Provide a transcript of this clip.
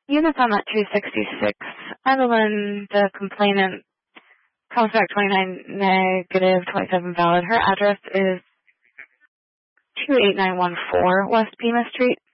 Units on that 266. Evelyn, the complainant, comes back 29 negative, 27 valid. Her address is 28914 West Pima Street.